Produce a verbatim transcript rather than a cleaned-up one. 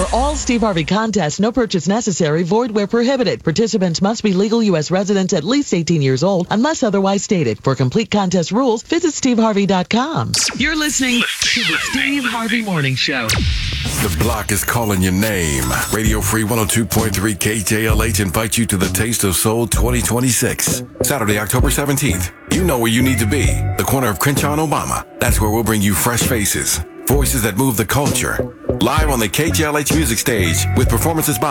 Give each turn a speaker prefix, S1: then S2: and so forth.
S1: For all Steve Harvey contests, no purchase necessary, void where prohibited. Participants must be legal U S residents at least eighteen years old, unless otherwise stated. For complete contest rules, visit steve harvey dot com. You're listening to the Steve Harvey Morning Show.
S2: The block is calling your name. Radio Free one oh two point three K J L H invites you to the Taste of Soul twenty twenty-six. Saturday, October seventeenth. You know where you need to be. The corner of Crenshaw and Obama. That's where we'll bring you fresh faces. Voices that move the culture. Live on the K J L H music stage with performances by